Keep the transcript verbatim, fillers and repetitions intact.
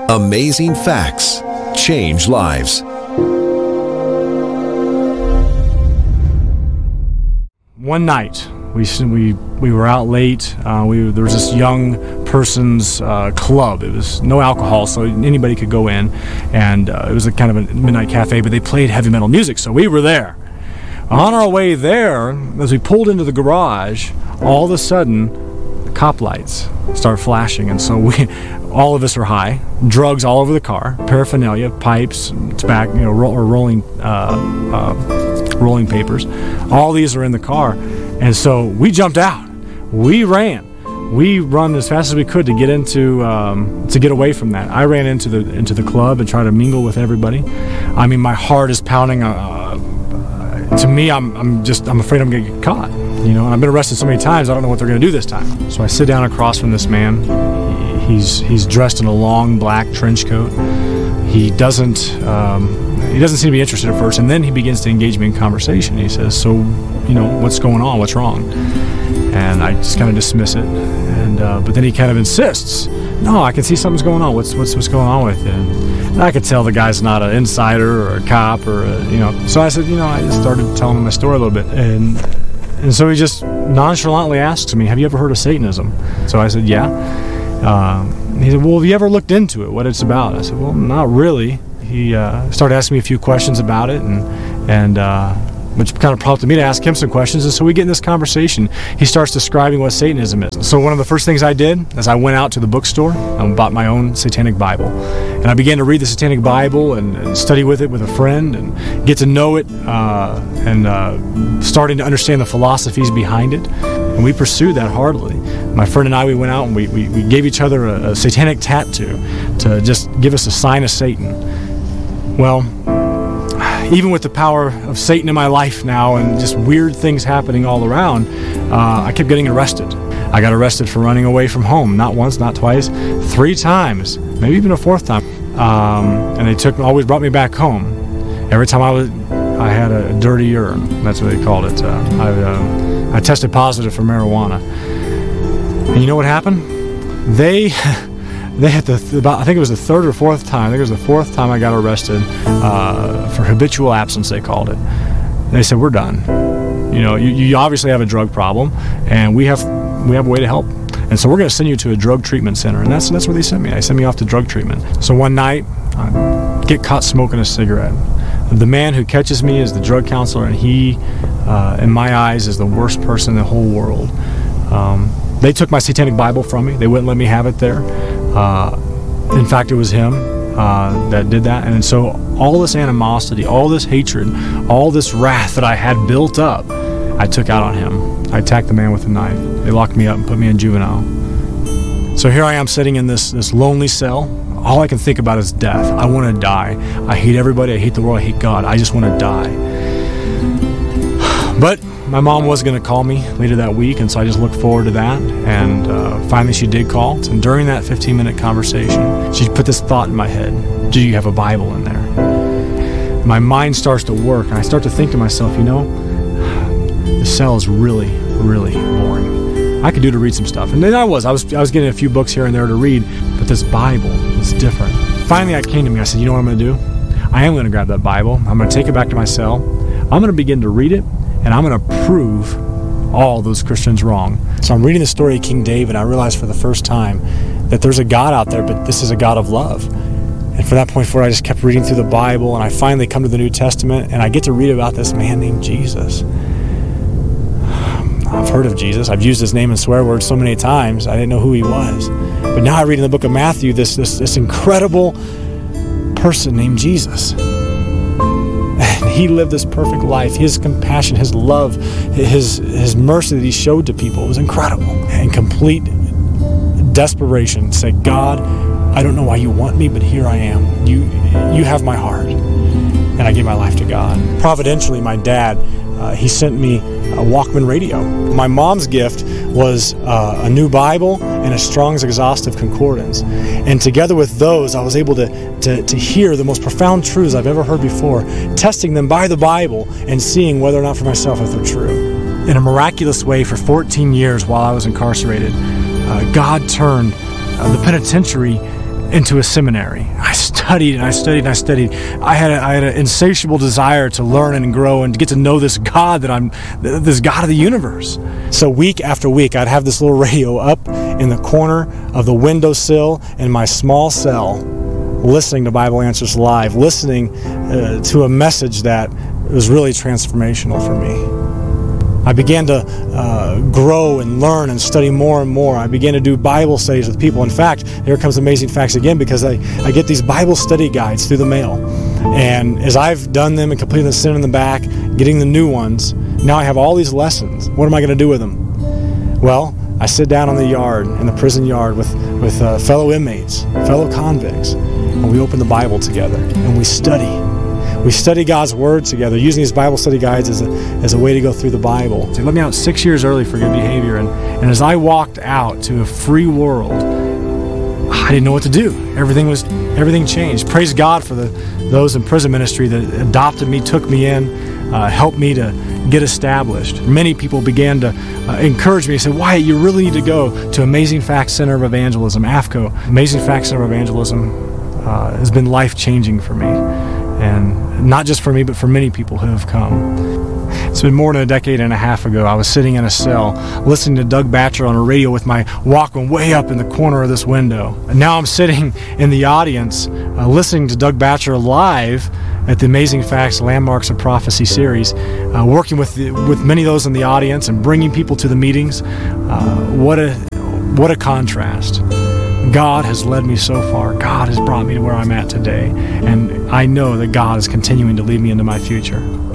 Amazing facts change lives. One night, we we we were out late. Uh, we there was this young person's uh, club. It was no alcohol, so anybody could go in, and uh, it was a kind of a midnight cafe. But they played heavy metal music, so we were there. On our way there, as we pulled into the garage, all of a sudden, the cop lights start flashing, and so we, all of us are high, drugs all over the car, paraphernalia, pipes, tobacco, you know, ro- or rolling, uh, uh, rolling papers. All these are in the car, and so we jumped out. We ran. We run as fast as we could to get into, um, to get away from that. I ran into the into the club and tried to mingle with everybody. I mean, my heart is pounding. Uh, To me, I'm I'm just I'm afraid I'm gonna get caught, you know. And I've been arrested so many times, I don't know what they're gonna do this time. So I sit down across from this man. He's he's dressed in a long black trench coat. He doesn't um, he doesn't seem to be interested at first, and then he begins to engage me in conversation. He says, "So, you know, what's going on? What's wrong?" And I just kind of dismiss it. And uh, but then he kind of insists, "No, I can see something's going on. What's what's what's going on with it?" And I could tell the guy's not an insider or a cop or a, you know. So I said, you know, I just started telling him my story a little bit, and and so he just nonchalantly asks me, "Have you ever heard of Satanism?" So I said, "Yeah." Uh, he said, "Well, have you ever looked into it? What it's about?" I said, "Well, not really." He uh, started asking me a few questions about it, and and. Uh, which kind of prompted me to ask him some questions. And so we get in this conversation. He starts describing what Satanism is. So one of the first things I did is I went out to the bookstore and bought my own Satanic Bible. And I began to read the Satanic Bible and, and study with it with a friend and get to know it uh, and uh, starting to understand the philosophies behind it. And we pursued that heartily. My friend and I, we went out and we, we, we gave each other a, a Satanic tattoo to just give us a sign of Satan. Well, even with the power of Satan in my life now and just weird things happening all around, uh, I kept getting arrested. I got arrested for running away from home, not once, not twice, three times, maybe even a fourth time. Um, and they took, always brought me back home. Every time I was, I had a dirty urine. That's what they called it. Uh, I, uh, I tested positive for marijuana. And you know what happened? They. They had the about I think it was the third or fourth time. I think it was the fourth time I got arrested uh, for habitual absence. They called it. And they said, "We're done. You know, you, you obviously have a drug problem, and we have we have a way to help. And so we're going to send you to a drug treatment center." And that's that's where they sent me. They sent me off to drug treatment. So one night, I get caught smoking a cigarette. The man who catches me is the drug counselor, and he, uh, in my eyes, is the worst person in the whole world. Um, they took my Satanic Bible from me. They wouldn't let me have it there. Uh, in fact, it was him uh, that did that. And so all this animosity, all this hatred, all this wrath that I had built up, I took out on him. I attacked the man with a knife. They locked me up and put me in juvenile. So here I am sitting in this, this lonely cell. All I can think about is death. I want to die. I hate everybody. I hate the world. I hate God. I just want to die. But my mom was going to call me later that week, and so I just looked forward to that. And uh, finally she did call. And during that fifteen-minute conversation, she put this thought in my head: do you have a Bible in there? My mind starts to work, and I start to think to myself, you know, the cell is really, really boring. I could do to read some stuff. And then I was. I was I was getting a few books here and there to read, but this Bible is different. Finally, it came to me. I said, you know what I'm going to do? I am going to grab that Bible. I'm going to take it back to my cell. I'm going to begin to read it, and I'm going to prove all those Christians wrong. So I'm reading the story of King David, and I realized for the first time that there's a God out there, but this is a God of love. And from that point forward, I just kept reading through the Bible, and I finally come to the New Testament, and I get to read about this man named Jesus. I've heard of Jesus. I've used his name in swear words so many times, I didn't know who he was. But now I read in the book of Matthew this, this, this incredible person named Jesus. And he lived this perfect life. His compassion, his love, his, his mercy that he showed to people was incredible. In complete desperation, say, God, I don't know why you want me, but here I am. You, you have my heart. And I gave my life to God. Providentially, my dad, uh, he sent me a Walkman radio. My mom's gift was uh, a new Bible and a Strong's Exhaustive Concordance. And together with those, I was able to, to, to hear the most profound truths I've ever heard before, testing them by the Bible and seeing whether or not for myself if they're true. In a miraculous way, for fourteen years while I was incarcerated, uh, God turned uh, the penitentiary into a seminary. I studied and I studied and I studied. I had a, I had an insatiable desire to learn and grow and to get to know this God that I'm, this God of the universe. So week after week, I'd have this little radio up in the corner of the windowsill in my small cell, listening to Bible Answers Live, listening uh, to a message that was really transformational for me. I began to uh, grow and learn and study more and more. I began to do Bible studies with people. In fact, here comes Amazing Facts again, because I, I get these Bible study guides through the mail. And as I've done them and completed them, sending them back, getting the new ones, now I have all these lessons. What am I going to do with them? Well, I sit down in the yard, in the prison yard, with, with uh, fellow inmates, fellow convicts, and we open the Bible together, and we study. We study God's Word together, using these Bible study guides as a, as a way to go through the Bible. They let me out six years early for good behavior, and, and as I walked out to a free world, I didn't know what to do. Everything was everything changed. Praise God for the those in prison ministry that adopted me, took me in, uh, helped me to get established. Many people began to uh, encourage me and say, Wyatt, you really need to go to Amazing Facts Center of Evangelism, A F C O. Amazing Facts Center of Evangelism uh, has been life-changing for me. And not just for me, but for many people who have come. It's been more than a decade and a half ago. I was sitting in a cell listening to Doug Batcher on a radio with my Walkman way up in the corner of this window. And now I'm sitting in the audience uh, listening to Doug Batcher live at the Amazing Facts Landmarks of Prophecy series, uh, working with the, with many of those in the audience and bringing people to the meetings. Uh, what a what a contrast. God has led me so far. God has brought me to where I'm at today. And I know that God is continuing to lead me into my future.